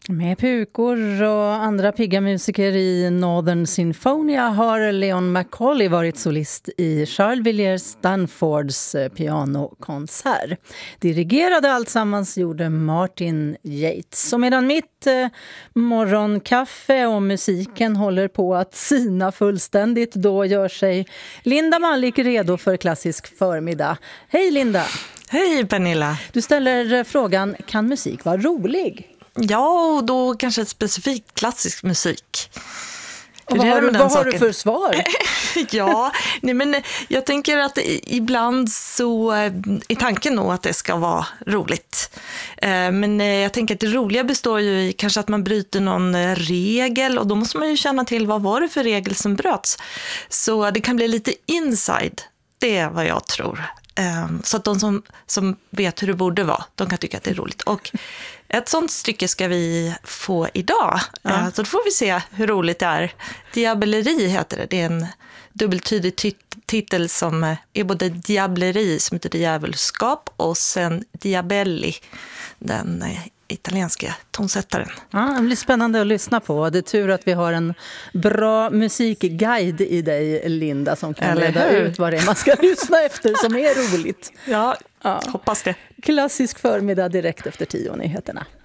Med pukor och andra pigga musiker i Northern Sinfonia har Leon Macaulay varit solist i Charles Villiers-Stanfords pianokonsert. Dirigerade alltsammans gjorde Martin Yates. Och medan mitt morgonkaffe och musiken håller på att sina fullständigt, då gör sig Linda Mallik redo för klassisk förmiddag. Hej Linda! Hej Pernilla! Du ställer frågan, kan musik vara rolig? Ja, och då kanske ett specifikt klassisk musik. Och vad har du för svar? Ja, nej men jag tänker att ibland så är tanken nog att det ska vara roligt. Men jag tänker att det roliga består ju i kanske att man bryter någon regel, och då måste man ju känna till vad var det för regel som bröts. Så det kan bli lite inside, det är vad jag tror. Så att de som vet hur det borde vara, de kan tycka att det är roligt. Och ett sånt stycke ska vi få idag. Ja. Så då får vi se hur roligt det är. Diableri heter det. Det är en dubbeltydig titel som är både diableri, som heter djävulskap, och sen diabelli, den italienska tonsättaren. Ja, det blir spännande att lyssna på. Det är tur att vi har en bra musikguide i dig, Linda, som kan reda ut vad det är man ska lyssna efter som är roligt. Ja, hoppas det. Klassisk förmiddag direkt efter 10 nyheterna.